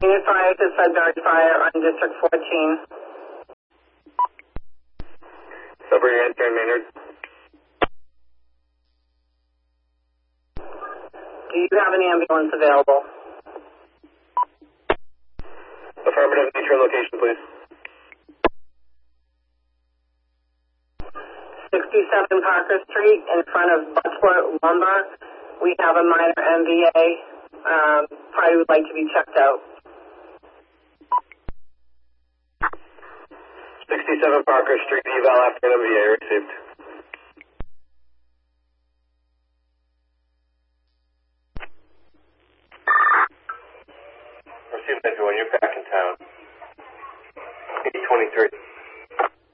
Unit fire to Sudbury Fire on District 14. Sudbury answer Maynard. Do you have an ambulance available? Affirmative, nature location, please. 67 Parker Street in front of Bucksport Lumber. We have a minor MVA. Probably would like to be checked out. 67 Parker Street, eval after an MVA received.